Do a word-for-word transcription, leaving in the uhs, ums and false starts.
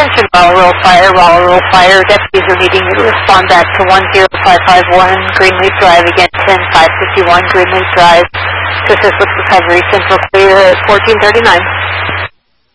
Attention, Raleigh Fire, Raleigh Fire. Deputies are needing you to respond back to one zero five five one Greenleaf Drive, again ten five fifty-one Greenleaf Drive, to assist with recovery. Central clear at fourteen thirty-nine.